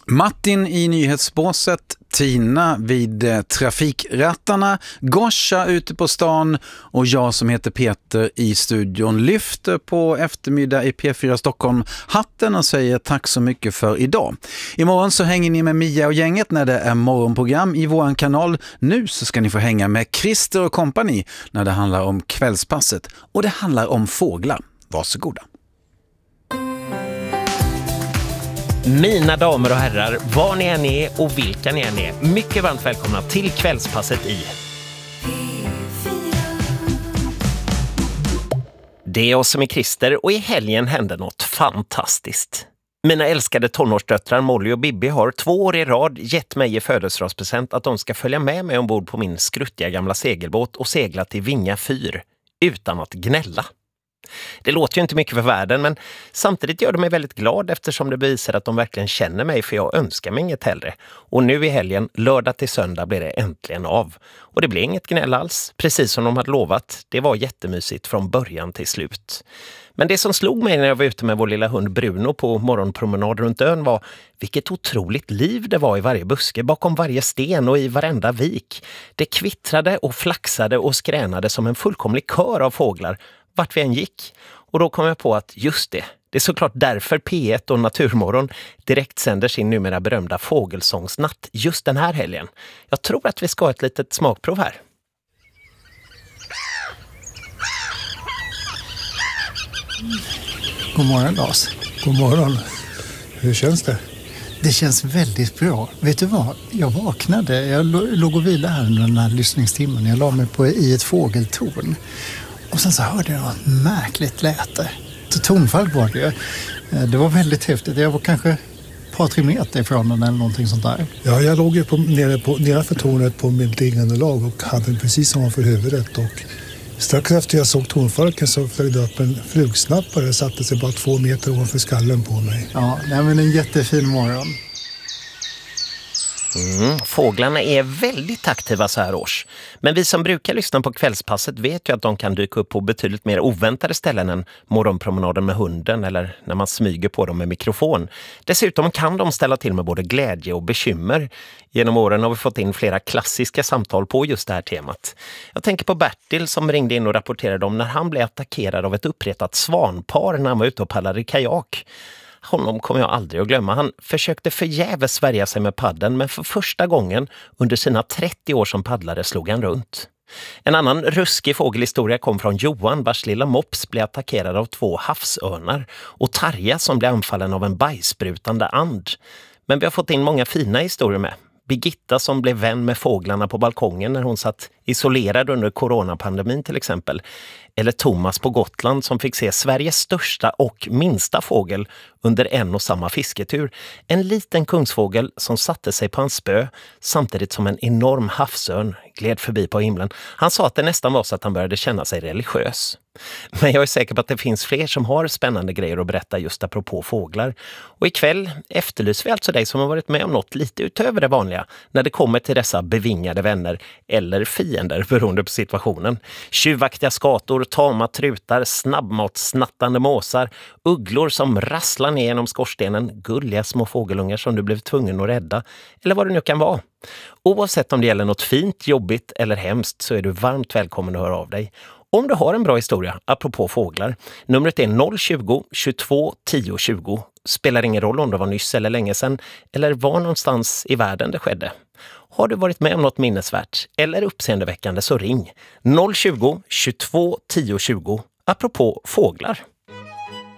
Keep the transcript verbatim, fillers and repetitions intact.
Martin i nyhetsbåset, Tina vid eh, trafikrattarna, Gosha ute på stan och jag som heter Peter i studion lyfter på eftermiddag i P fyra Stockholm hatten och säger tack så mycket för idag. Imorgon så hänger ni med Mia och gänget när det är morgonprogram i våran kanal. Nu så ska ni få hänga med Christer och kompani när det handlar om kvällspasset och det handlar om fåglar. Varsågoda. Mina damer och herrar, var ni än är och vilka ni än är, mycket varmt välkomna till kvällspasset i Det är jag som är Christer och i helgen hände något fantastiskt. Mina älskade tonårsdöttrar Molly och Bibi har två år i rad gett mig i födelsedagspresent att de ska följa med mig ombord på min skruttiga gamla segelbåt och segla till Vinga fyr utan att gnälla. Det låter ju inte mycket för världen, men samtidigt gör det mig väldigt glad eftersom det bevisar att de verkligen känner mig, för jag önskar mig inget hellre. Och nu i helgen, lördag till söndag, blir det äntligen av. Och det blir inget gnäll alls, precis som de hade lovat. Det var jättemysigt från början till slut. Men det som slog mig när jag var ute med vår lilla hund Bruno på morgonpromenad runt ön var vilket otroligt liv det var i varje buske, bakom varje sten och i varenda vik. Det kvittrade och flaxade och skränade som en fullkomlig kör av fåglar vart vi än gick. Och då kom jag på att just det, det är såklart därför P ett och Naturmorgon direkt sänder sin numera berömda fågelsångsnatt just den här helgen. Jag tror att vi ska ha ett litet smakprov här. God morgon Lars. God morgon. Hur känns det? Det känns väldigt bra. Vet du vad? Jag vaknade, jag låg och vilade här under den här lyssningstimmen. Jag la mig på i ett fågeltorn. Och sen så hörde jag något märkligt läte. Så tonfall var det ju. Det var väldigt häftigt. Jag var kanske ett par, tre meter ifrån den eller någonting sånt där. Ja, jag låg ju på, nere, på, nere för tornet på mitt liggande lag och hade den precis ovanför huvudet. Och strax efter jag såg tonfalken så flög det upp en flugsnappare och satte sig bara två meter ovanför skallen på mig. Ja, nej, men en jättefin morgon. Mm, fåglarna är väldigt aktiva så här års. Men vi som brukar lyssna på kvällspasset vet ju att de kan dyka upp på betydligt mer oväntade ställen än morgonpromenaden med hunden eller när man smyger på dem med mikrofon. Dessutom kan de ställa till med både glädje och bekymmer. Genom åren har vi fått in flera klassiska samtal på just det här temat. Jag tänker på Bertil som ringde in och rapporterade om när han blev attackerad av ett uppretat svanpar när han var ute och paddlade i kajak. Honom kommer jag aldrig att glömma. Han försökte förgäves svärja sig med paddeln, men för första gången under sina trettio år som paddlare slog han runt. En annan ruskig fågelhistoria kom från Johan, vars lilla mops blev attackerad av två havsörnar, och Tarja som blev anfallen av en bajsprutande and. Men vi har fått in många fina historier med. Birgitta som blev vän med fåglarna på balkongen när hon satt isolerad under coronapandemin till exempel. Eller Thomas på Gotland som fick se Sveriges största och minsta fågel under en och samma fisketur. En liten kungsfågel som satte sig på en spö samtidigt som en enorm havsörn gled förbi på himlen. Han sa att det nästan var så att han började känna sig religiös. Men jag är säker på att det finns fler som har spännande grejer att berätta just apropå fåglar. Och ikväll efterlyser vi alltså dig som har varit med om något lite utöver det vanliga när det kommer till dessa bevingade vänner eller fiender beroende på situationen. Tjuvaktiga skator, tama trutar, snabbmatsnattande måsar, ugglor som rasslar ner genom skorstenen, gulliga små fågelungar som du blev tvungen att rädda eller vad det nu kan vara. Oavsett om det gäller något fint, jobbigt eller hemskt så är du varmt välkommen att höra av dig. Om du har en bra historia, apropå fåglar, numret är noll tjugo, tjugotvå, tio, tjugo. Spelar ingen roll om det var nyss eller länge sedan, eller var någonstans i världen det skedde. Har du varit med om något minnesvärt eller uppseendeväckande så ring noll tjugo, tjugotvå, tio, tjugo. Apropå fåglar.